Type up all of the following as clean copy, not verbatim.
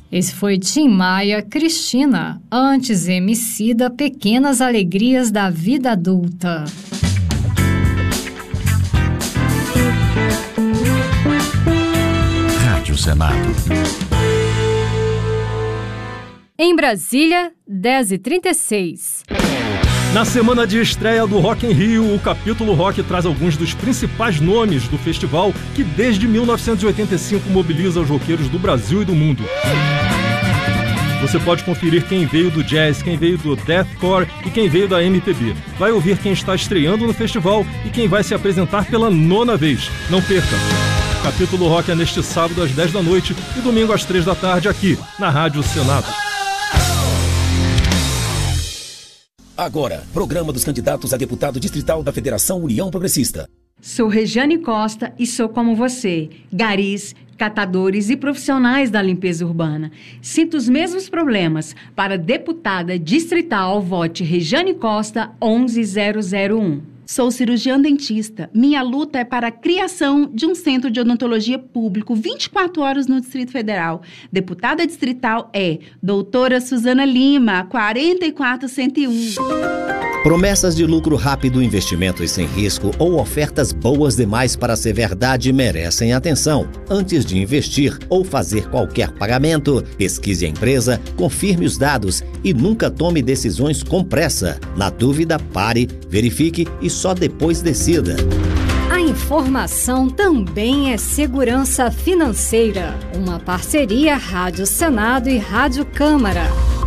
Esse foi Tim Maia, Cristina, antes Emicida, Pequenas Alegrias da Vida Adulta. Rádio Senado. Em Brasília, 10h36. Na semana de estreia do Rock in Rio, o Capítulo Rock traz alguns dos principais nomes do festival que desde 1985 mobiliza os roqueiros do Brasil e do mundo. Você pode conferir quem veio do jazz, quem veio do deathcore e quem veio da MPB. Vai ouvir quem está estreando no festival e quem vai se apresentar pela 9ª vez. Não perca! O Capítulo Rock é neste sábado às 10 da noite e domingo às 3 da tarde aqui, na Rádio Senado. Agora, programa dos candidatos a deputado distrital da Federação União Progressista. Sou Regiane Costa e sou como você, garis, catadores e profissionais da limpeza urbana. Sinto os mesmos problemas. Para deputada distrital, vote Regiane Costa 11001. Sou cirurgiã dentista. Minha luta é para a criação de um centro de odontologia público 24 horas no Distrito Federal. Deputada distrital é doutora Suzana Lima, 44101. Promessas de lucro rápido, investimentos sem risco ou ofertas boas demais para ser verdade merecem atenção. Antes de investir ou fazer qualquer pagamento, pesquise a empresa, confirme os dados e nunca tome decisões com pressa. Na dúvida, pare, verifique e só depois decida. A informação também é segurança financeira. Uma parceria Rádio Senado e Rádio Câmara.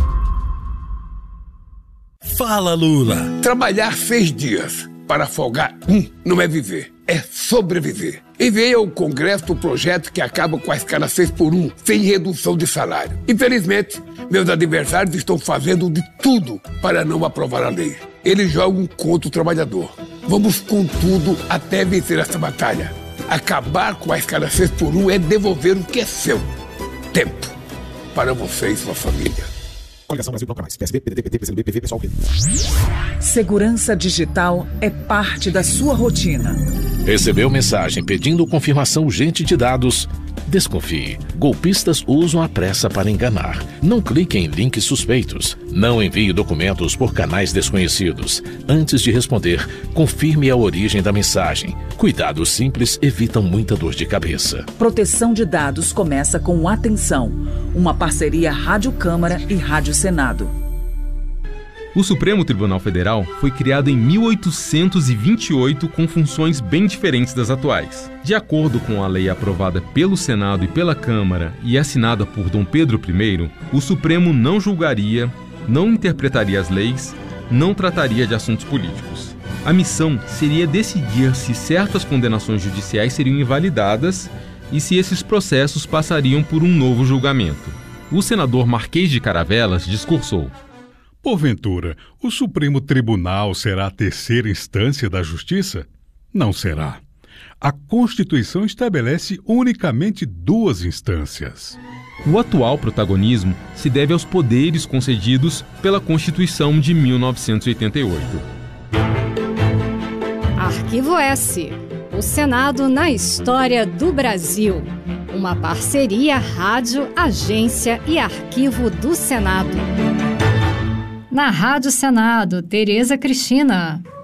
Fala, Lula! Trabalhar 6 dias para folgar não é viver, é sobreviver. Enviei ao Congresso o projeto que acaba com a escala 6x1, sem redução de salário. Infelizmente, meus adversários estão fazendo de tudo para não aprovar a lei. Eles jogam contra o trabalhador. Vamos com tudo até vencer essa batalha. Acabar com a escala 6x1 é devolver o que é seu. Tempo para você e sua família. Coligação Brasil Bloco Mais. PSB, PDT, PT, PCdoB, PV, PSOL, PT. Segurança digital é parte da sua rotina. Recebeu mensagem pedindo confirmação urgente de dados? Desconfie. Golpistas usam a pressa para enganar. Não clique em links suspeitos. Não envie documentos por canais desconhecidos. Antes de responder, confirme a origem da mensagem. Cuidados simples evitam muita dor de cabeça. Proteção de dados começa com atenção. Uma parceria Rádio Câmara e Rádio Senado. O Supremo Tribunal Federal foi criado em 1828 com funções bem diferentes das atuais. De acordo com a lei aprovada pelo Senado e pela Câmara e assinada por Dom Pedro I, o Supremo não julgaria, não interpretaria as leis, não trataria de assuntos políticos. A missão seria decidir se certas condenações judiciais seriam invalidadas e se esses processos passariam por um novo julgamento. O senador Marquês de Caravelas discursou: porventura, o Supremo Tribunal será a terceira instância da Justiça? Não será. A Constituição estabelece unicamente 2 instâncias. O atual protagonismo se deve aos poderes concedidos pela Constituição de 1988. Arquivo S. O Senado na história do Brasil. Uma parceria Rádio, Agência e Arquivo do Senado. Na Rádio Senado, Tereza Cristina.